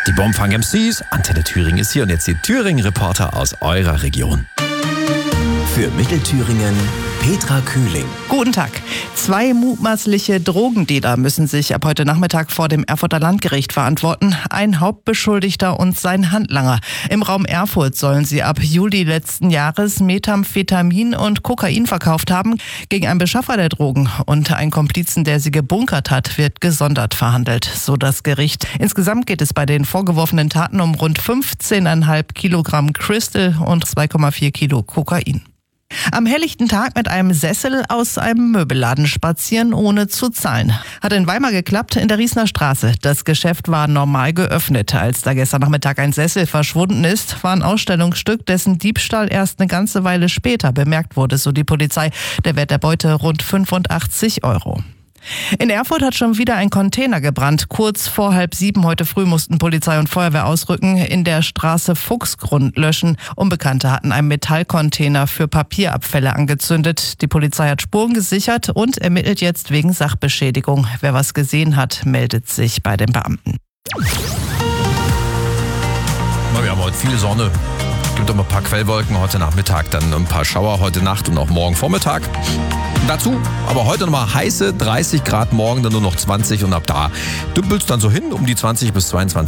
Die Bombfang MCs, Antenne Thüringen ist hier und jetzt die Thüringen-Reporter aus eurer Region. Für Mittelthüringen Petra Kühling. Guten Tag. 2 mutmaßliche Drogendealer müssen sich ab heute Nachmittag vor dem Erfurter Landgericht verantworten. Ein Hauptbeschuldigter und sein Handlanger. Im Raum Erfurt sollen sie ab Juli letzten Jahres Methamphetamin und Kokain verkauft haben. Gegen einen Beschaffer der Drogen und einen Komplizen, der sie gebunkert hat, wird gesondert verhandelt, so das Gericht. Insgesamt geht es bei den vorgeworfenen Taten um rund 15,5 Kilogramm Crystal und 2,4 Kilo Kokain. Am helllichten Tag mit einem Sessel aus einem Möbelladen spazieren, ohne zu zahlen. Hat in Weimar geklappt, in der Riesner Straße. Das Geschäft war normal geöffnet. Als da gestern Nachmittag ein Sessel verschwunden ist, war ein Ausstellungsstück, dessen Diebstahl erst eine ganze Weile später bemerkt wurde, so die Polizei. Der Wert der Beute rund 85 €. In Erfurt hat schon wieder ein Container gebrannt. Kurz vor 6:30 heute früh mussten Polizei und Feuerwehr ausrücken, in der Straße Fuchsgrund löschen. Unbekannte hatten einen Metallcontainer für Papierabfälle angezündet. Die Polizei hat Spuren gesichert und ermittelt jetzt wegen Sachbeschädigung. Wer was gesehen hat, meldet sich bei den Beamten. Wir haben heute viel Sonne. Gibt auch ein paar Quellwolken heute Nachmittag, dann ein paar Schauer heute Nacht und auch morgen Vormittag. Dazu aber heute nochmal heiße 30 Grad, morgen dann nur noch 20 und ab da dümpelt es dann so hin um die 20 bis 22